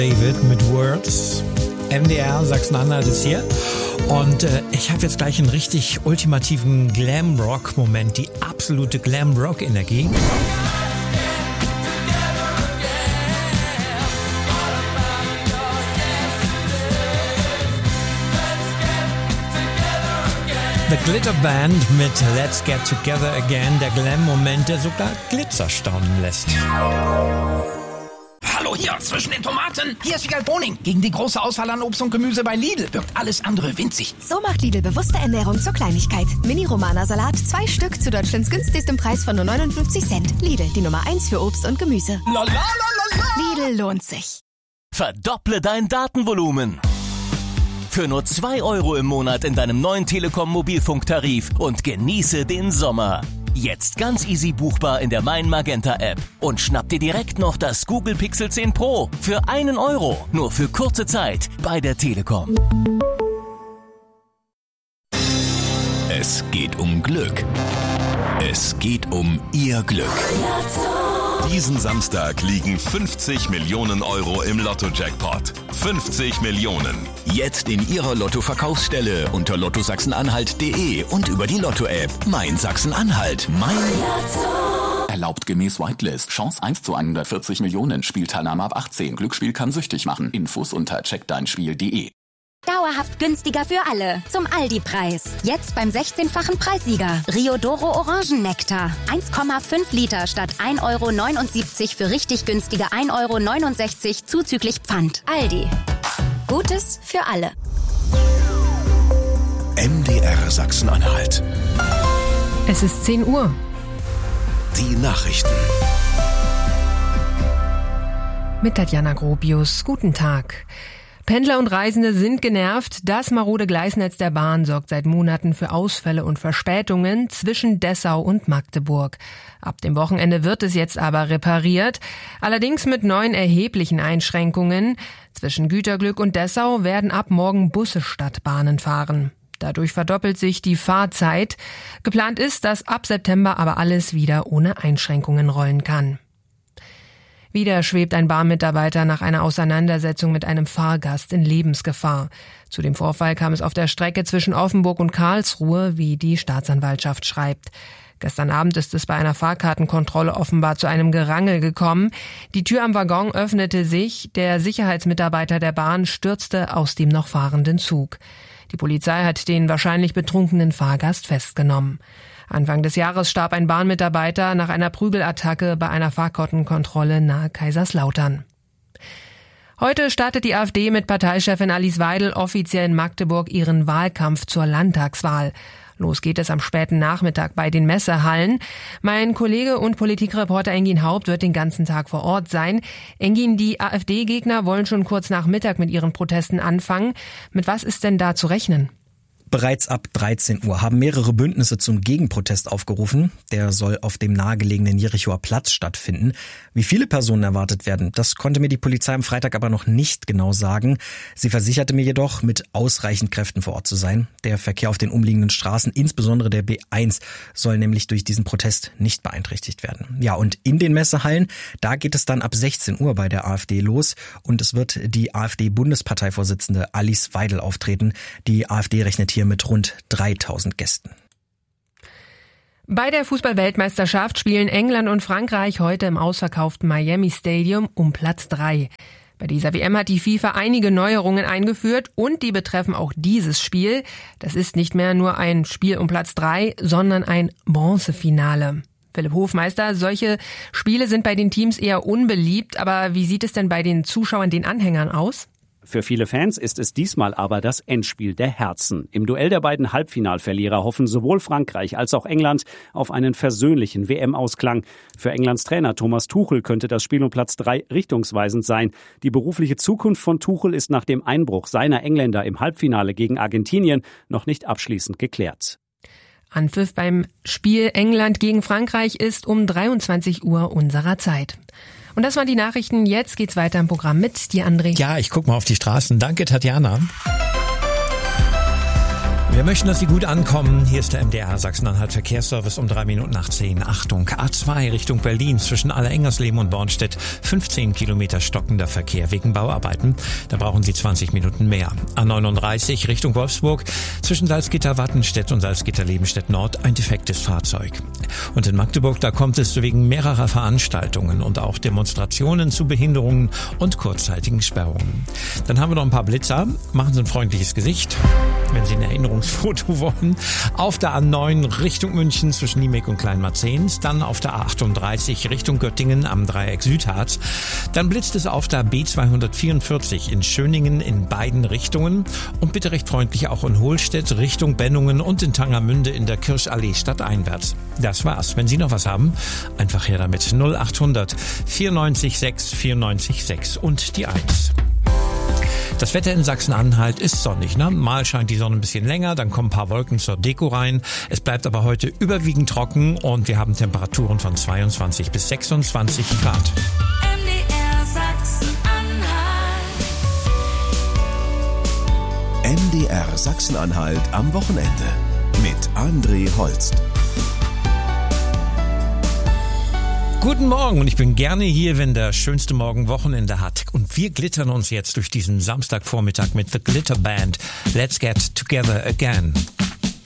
David mit Words. MDR Sachsen-Anhalt ist hier. Und ich habe jetzt gleich einen richtig ultimativen Glam-Rock-Moment, die absolute Glam-Rock-Energie. The Glitter Band mit Let's Get Together Again, der Glam-Moment, der sogar Glitzer staunen lässt. Hallo hier, zwischen den Tomaten. Hier ist Wiegald Boning. Gegen die große Auswahl an Obst und Gemüse bei Lidl wirkt alles andere winzig. So macht Lidl bewusste Ernährung zur Kleinigkeit. Mini-Romana-Salat, 2 Stück zu Deutschlands günstigstem Preis von nur 59 Cent. Lidl, die Nummer 1 für Obst und Gemüse. La, la, la, la, la. Lidl lohnt sich. Verdopple dein Datenvolumen. Für nur 2 € im Monat in deinem neuen Telekom-Mobilfunktarif und genieße den Sommer. Jetzt ganz easy buchbar in der Mein Magenta App. Und schnapp dir direkt noch das Google Pixel 10 Pro für 1 €. Nur für kurze Zeit bei der Telekom. Es geht um Glück. Es geht um Ihr Glück. Diesen Samstag liegen 50 Millionen € im Lotto-Jackpot. 50 Millionen. Jetzt in Ihrer Lotto-Verkaufsstelle unter lottosachsen-anhalt.de und über die Lotto-App. Mein Sachsen-Anhalt. Mein Lotto. Erlaubt gemäß Whitelist. Chance 1 zu 140 Millionen. Spielteilnahme ab 18. Glücksspiel kann süchtig machen. Infos unter checkdeinspiel.de. Dauerhaft günstiger für alle. Zum Aldi-Preis. Jetzt beim 16-fachen Preissieger. Riodoro Orangennektar. 1,5 Liter statt 1,79 € für richtig günstige 1,69 € zuzüglich Pfand. Aldi. Gutes für alle. MDR Sachsen-Anhalt. Es ist 10 Uhr. Die Nachrichten. Mit Tatjana Gropius. Guten Tag. Pendler und Reisende sind genervt. Das marode Gleisnetz der Bahn sorgt seit Monaten für Ausfälle und Verspätungen zwischen Dessau und Magdeburg. Ab dem Wochenende wird es jetzt aber repariert, allerdings mit neuen erheblichen Einschränkungen. Zwischen Güterglück und Dessau werden ab morgen Busse statt Bahnen fahren. Dadurch verdoppelt sich die Fahrzeit. Geplant ist, dass ab September aber alles wieder ohne Einschränkungen rollen kann. Wieder schwebt ein Bahnmitarbeiter nach einer Auseinandersetzung mit einem Fahrgast in Lebensgefahr. Zu dem Vorfall kam es auf der Strecke zwischen Offenburg und Karlsruhe, wie die Staatsanwaltschaft schreibt. Gestern Abend ist es bei einer Fahrkartenkontrolle offenbar zu einem Gerangel gekommen. Die Tür am Waggon öffnete sich, der Sicherheitsmitarbeiter der Bahn stürzte aus dem noch fahrenden Zug. Die Polizei hat den wahrscheinlich betrunkenen Fahrgast festgenommen. Anfang des Jahres starb ein Bahnmitarbeiter nach einer Prügelattacke bei einer Fahrkartenkontrolle nahe Kaiserslautern. Heute startet die AfD mit Parteichefin Alice Weidel offiziell in Magdeburg ihren Wahlkampf zur Landtagswahl. Los geht es am späten Nachmittag bei den Messehallen. Mein Kollege und Politikreporter Engin Haupt wird den ganzen Tag vor Ort sein. Engin, die AfD-Gegner wollen schon kurz nach Mittag mit ihren Protesten anfangen. Mit was ist denn da zu rechnen? Bereits ab 13 Uhr haben mehrere Bündnisse zum Gegenprotest aufgerufen. Der soll auf dem nahegelegenen Jerichoer Platz stattfinden. Wie viele Personen erwartet werden, das konnte mir die Polizei am Freitag aber noch nicht genau sagen. Sie versicherte mir jedoch, mit ausreichend Kräften vor Ort zu sein. Der Verkehr auf den umliegenden Straßen, insbesondere der B1, soll nämlich durch diesen Protest nicht beeinträchtigt werden. Ja, und in den Messehallen, da geht es dann ab 16 Uhr bei der AfD los. Und es wird die AfD-Bundesparteivorsitzende Alice Weidel auftreten. Die AfD rechnet hier mit rund 3000 Gästen. Bei der Fußball-Weltmeisterschaft spielen England und Frankreich heute im ausverkauften Miami Stadium um Platz 3. Bei dieser WM hat die FIFA einige Neuerungen eingeführt und die betreffen auch dieses Spiel. Das ist nicht mehr nur ein Spiel um Platz 3, sondern ein Bronzefinale. Philipp Hofmeister, solche Spiele sind bei den Teams eher unbeliebt, aber wie sieht es denn bei den Zuschauern, den Anhängern aus? Für viele Fans ist es diesmal aber das Endspiel der Herzen. Im Duell der beiden Halbfinalverlierer hoffen sowohl Frankreich als auch England auf einen versöhnlichen WM-Ausklang. Für Englands Trainer Thomas Tuchel könnte das Spiel um Platz 3 richtungsweisend sein. Die berufliche Zukunft von Tuchel ist nach dem Einbruch seiner Engländer im Halbfinale gegen Argentinien noch nicht abschließend geklärt. Anpfiff beim Spiel England gegen Frankreich ist um 23 Uhr unserer Zeit. Und das waren die Nachrichten. Jetzt geht's weiter im Programm mit dir, André. Ja, ich guck mal auf die Straßen. Danke, Tatjana. Wir möchten, dass Sie gut ankommen. Hier ist der MDR Sachsen-Anhalt Verkehrsservice um 3 Minuten nach 10. Achtung, A2 Richtung Berlin zwischen Aller-Engersleben und Bornstedt. 15 Kilometer stockender Verkehr wegen Bauarbeiten. Da brauchen Sie 20 Minuten mehr. A39 Richtung Wolfsburg zwischen Salzgitter-Wattenstedt und Salzgitter-Lebenstedt-Nord ein defektes Fahrzeug. Und in Magdeburg, da kommt es wegen mehrerer Veranstaltungen und auch Demonstrationen zu Behinderungen und kurzzeitigen Sperrungen. Dann haben wir noch ein paar Blitzer. Machen Sie ein freundliches Gesicht, wenn Sie ein Erinnerungsfoto wollen. Auf der A9 Richtung München zwischen Niemek und Kleinmarzens. Dann auf der A38 Richtung Göttingen am Dreieck Südharz. Dann blitzt es auf der B244 in Schöningen in beiden Richtungen. Und bitte recht freundlich auch in Hohlstedt Richtung Bennungen und in Tangermünde in der Kirschallee stadteinwärts. Das war's. Wenn Sie noch was haben, einfach her damit. 0800 94 6 94 6 und die 1. Das Wetter in Sachsen-Anhalt ist sonnig, ne? Mal scheint die Sonne ein bisschen länger, dann kommen ein paar Wolken zur Deko rein. Es bleibt aber heute überwiegend trocken und wir haben Temperaturen von 22 bis 26 Grad. MDR Sachsen-Anhalt. MDR Sachsen-Anhalt am Wochenende mit André Holst. Guten Morgen und ich bin gerne hier, wenn der schönste Morgen Wochenende hat. Und wir glittern uns jetzt durch diesen Samstagvormittag mit The Glitter Band. Let's get together again.